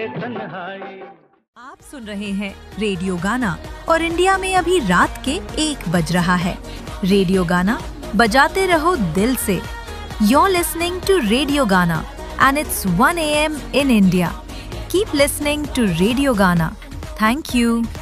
आप सुन रहे हैं रेडियो गाना और इंडिया में अभी रात के 1 बज रहा है। रेडियो गाना बजाते रहो दिल से। You're listening to Radio Gana and it's 1 a.m. in India. Keep listening to Radio Gana. Thank you.